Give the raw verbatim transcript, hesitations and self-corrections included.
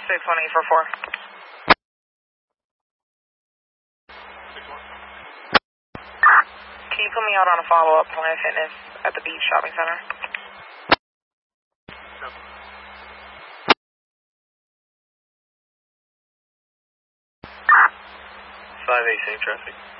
six one eight four four. Can you put me out on a follow-up Planet Fitness at the Beach Shopping Center? five eight, same traffic.